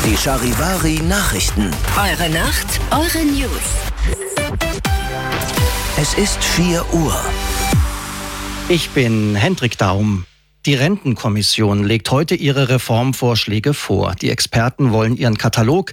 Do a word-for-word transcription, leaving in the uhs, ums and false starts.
Die Charivari Nachrichten. Eure Nacht, eure News. Es ist vier Uhr. Ich bin Hendrik Daum. Die Rentenkommission legt heute ihre Reformvorschläge vor. Die Experten wollen ihren Katalog